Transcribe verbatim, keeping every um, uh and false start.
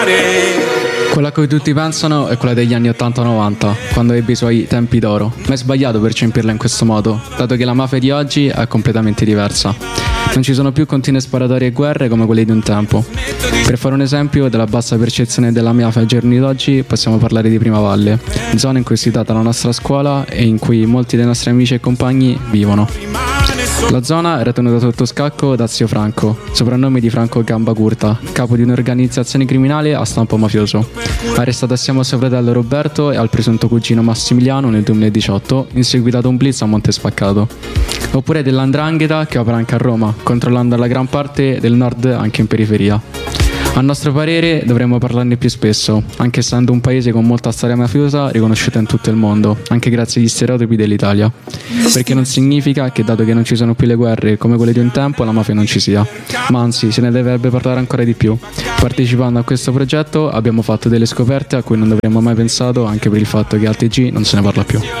Quella a cui tutti pensano è quella degli anni ottanta novanta, quando ebbe i suoi tempi d'oro, ma è sbagliato percepirla in questo modo, dato che la mafia di oggi è completamente diversa. Non ci sono più continue sparatorie e guerre come quelle di un tempo. Per fare un esempio della bassa percezione della mafia ai giorni d'oggi, possiamo parlare di Primavalle, zona in cui è situata la nostra scuola e in cui molti dei nostri amici e compagni vivono. La zona era tenuta sotto scacco da zio Franco, soprannome di Franco Gamba Curta, capo di un'organizzazione criminale a stampo mafioso, arrestato assieme a suo fratello Roberto e al presunto cugino Massimiliano nel duemiladiciotto, in seguito ad un blitz a Monte Spaccato. Oppure della 'ndrangheta che opera anche a Roma, controllando la gran parte del nord anche in periferia. A nostro parere dovremmo parlarne più spesso, anche essendo un paese con molta storia mafiosa riconosciuta in tutto il mondo, anche grazie agli stereotipi dell'Italia. Perché non significa che, dato che non ci sono più le guerre come quelle di un tempo, la mafia non ci sia, ma anzi se ne dovrebbe parlare ancora di più. Partecipando a questo progetto abbiamo fatto delle scoperte a cui non avremmo mai pensato, anche per il fatto che al T G non se ne parla più.